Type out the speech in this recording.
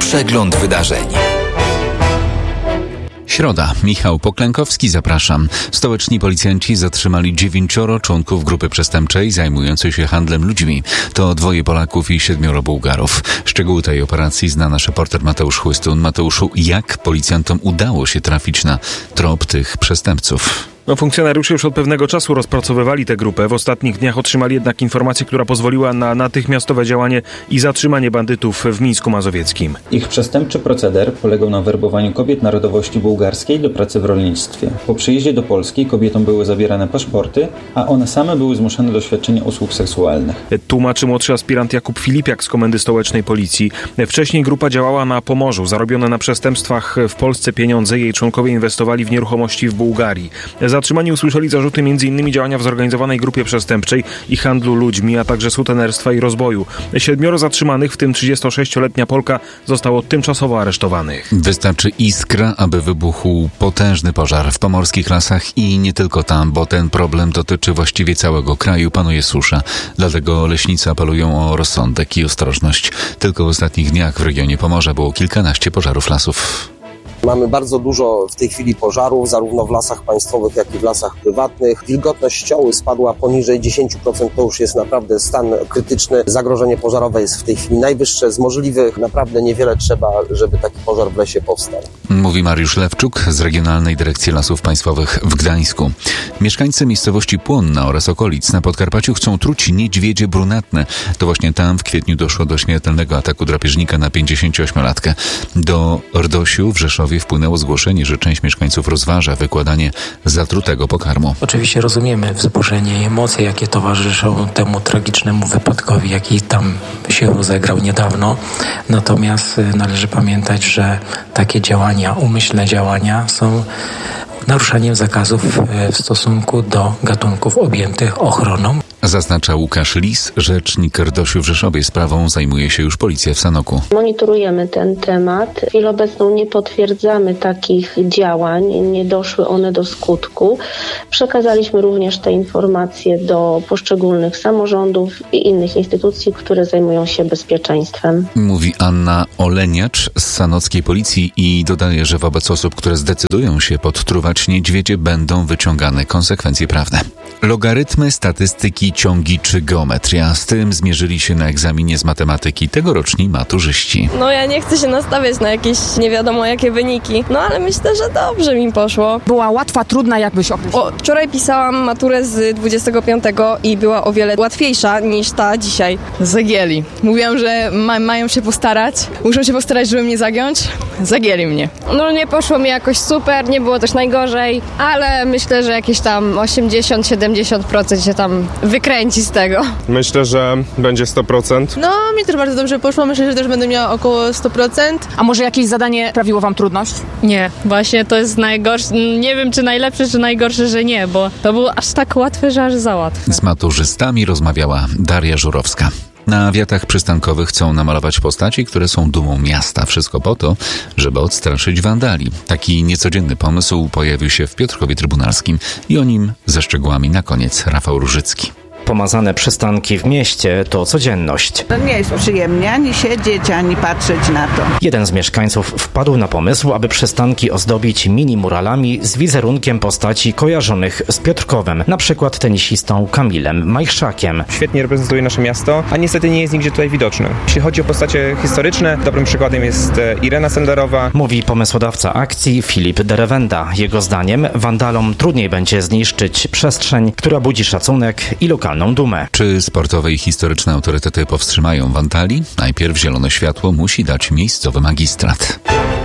Przegląd wydarzeń. Środa. Michał Poklękowski, zapraszam. Stołeczni policjanci zatrzymali 9 członków grupy przestępczej zajmującej się handlem ludźmi. To 2 Polaków i 7 Bułgarów. Szczegóły tej operacji zna nasz reporter Mateusz Chłystun. Mateuszu, jak policjantom udało się trafić na trop tych przestępców? Funkcjonariusze już od pewnego czasu rozpracowywali tę grupę. W ostatnich dniach otrzymali jednak informację, która pozwoliła na natychmiastowe działanie i zatrzymanie bandytów w Mińsku Mazowieckim. Ich przestępczy proceder polegał na werbowaniu kobiet narodowości bułgarskiej do pracy w rolnictwie. Po przyjeździe do Polski kobietom były zabierane paszporty, a one same były zmuszane do świadczenia usług seksualnych. Tłumaczy młodszy aspirant Jakub Filipiak z Komendy Stołecznej Policji. Wcześniej grupa działała na Pomorzu. Zarobione na przestępstwach w Polsce pieniądze jej członkowie inwestowali w nieruchomości w Bułgarii. Zatrzymani usłyszeli zarzuty m.in. działania w zorganizowanej grupie przestępczej i handlu ludźmi, a także sutenerstwa i rozboju. 7 zatrzymanych, w tym 36-letnia Polka, zostało tymczasowo aresztowanych. Wystarczy iskra, aby wybuchł potężny pożar w pomorskich lasach i nie tylko tam, bo ten problem dotyczy właściwie całego kraju, panuje susza. Dlatego leśnicy apelują o rozsądek i ostrożność. Tylko w ostatnich dniach w regionie Pomorza było kilkanaście pożarów lasów. Mamy bardzo dużo w tej chwili pożarów, zarówno w lasach państwowych, jak i w lasach prywatnych. Wilgotność ścioły spadła poniżej 10%, to już jest naprawdę stan krytyczny. Zagrożenie pożarowe jest w tej chwili najwyższe z możliwych. Naprawdę niewiele trzeba, żeby taki pożar w lesie powstał. Mówi Mariusz Lewczuk z Regionalnej Dyrekcji Lasów Państwowych w Gdańsku. Mieszkańcy miejscowości Płonna oraz okolic na Podkarpaciu chcą truć niedźwiedzie brunatne. To właśnie tam w kwietniu doszło do śmiertelnego ataku drapieżnika na 58-latkę. Do Rdosiu w Rzeszowie wpłynęło zgłoszenie, że część mieszkańców rozważa wykładanie zatrutego pokarmu. Oczywiście rozumiemy wzburzenie i emocje, jakie towarzyszą temu tragicznemu wypadkowi, jaki tam się rozegrał niedawno. Natomiast należy pamiętać, że takie działania, umyślne działania są naruszaniem zakazów w stosunku do gatunków objętych ochroną. Zaznacza Łukasz Lis, rzecznik Rdosiu w Rzeszowie. Sprawą zajmuje się już policja w Sanoku. Monitorujemy ten temat. W chwili obecną nie potwierdzamy takich działań, nie doszły one do skutku. Przekazaliśmy również te informacje do poszczególnych samorządów i innych instytucji, które zajmują się bezpieczeństwem. Mówi Anna Oleniacz z sanockiej policji i dodaje, że wobec osób, które zdecydują się podtruwać niedźwiedzie, będą wyciągane konsekwencje prawne. Logarytmy, statystyki, ciągi czy geometria. Z tym zmierzyli się na egzaminie z matematyki tegoroczni maturzyści. Ja nie chcę się nastawiać na jakieś nie wiadomo jakie wyniki, ale myślę, że dobrze mi poszło. Była łatwa, trudna, jakbyś określiła? Wczoraj pisałam maturę z 25 i była o wiele łatwiejsza niż ta dzisiaj. Zagięli. Mówiłam, że mają się postarać. Muszą się postarać, żeby mnie zagiąć. Zagięli mnie. Nie poszło mi jakoś super, nie było też najgorzej, ale myślę, że jakieś tam 80-70% się tam wykręci z tego. Myślę, że będzie 100%. Mi też bardzo dobrze poszło. Myślę, że też będę miała około 100%. A może jakieś zadanie sprawiło wam trudność? Nie, właśnie to jest najgorsze. Nie wiem, czy najlepsze, czy najgorsze, że nie, bo to było aż tak łatwe, że aż za łatwe. Z maturzystami rozmawiała Daria Żurowska. Na wiatach przystankowych chcą namalować postaci, które są dumą miasta. Wszystko po to, żeby odstraszyć wandali. Taki niecodzienny pomysł pojawił się w Piotrkowie Trybunalskim i o nim ze szczegółami na koniec Rafał Różycki. Pomazane przystanki w mieście to codzienność. To nie jest przyjemnie ani siedzieć, ani patrzeć na to. Jeden z mieszkańców wpadł na pomysł, aby przystanki ozdobić mini-muralami z wizerunkiem postaci kojarzonych z Piotrkowem, na przykład tenisistą Kamilem Majchrzakiem. Świetnie reprezentuje nasze miasto, a niestety nie jest nigdzie tutaj widoczny. Jeśli chodzi o postacie historyczne, dobrym przykładem jest Irena Senderowa. Mówi pomysłodawca akcji Filip Derewenda. Jego zdaniem wandalom trudniej będzie zniszczyć przestrzeń, która budzi szacunek i lokalną dumę. Czy sportowe i historyczne autorytety powstrzymają wandali? Najpierw zielone światło musi dać miejscowy magistrat.